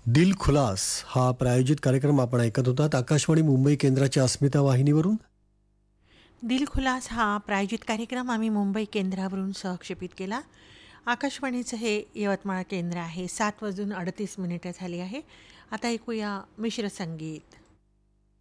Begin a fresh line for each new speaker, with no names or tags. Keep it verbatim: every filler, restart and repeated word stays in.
दिल खुलास हा प्रायोजित कार्यक्रम आपण ऐकत होतात आकाशवाणी मुंबई केंद्राच्या अस्मिता वाहिनीवरून.
दिल खुलास हा प्रायोजित कार्यक्रम आम्ही मुंबई केंद्रावरून सहक्षेपित केला. आकाशवाणीचं हे यवतमाळ केंद्र आहे. सात वाजून अडतीस मिनिटं झाली आहे. आता ऐकूया मिश्र संगीत.